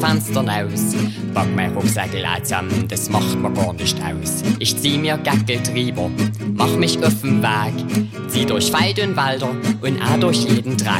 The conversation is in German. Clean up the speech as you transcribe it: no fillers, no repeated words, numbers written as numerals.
Fenstern aus. Pack mein Rucksäckel auch zusammen, das macht mir gar nicht aus. Ich zieh mir Gackel drüber, mach mich auf den Weg, zieh durch Wald und Wälder und auch durch jeden Dreck.